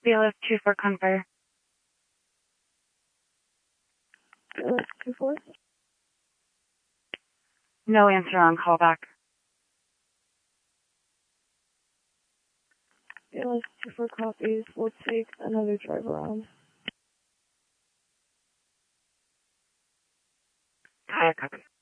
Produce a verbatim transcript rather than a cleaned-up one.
Bailiff two four Confer. Bailiff two four? No answer on callback. Bailiff two four copies. We'll take another drive around. Kaya copy.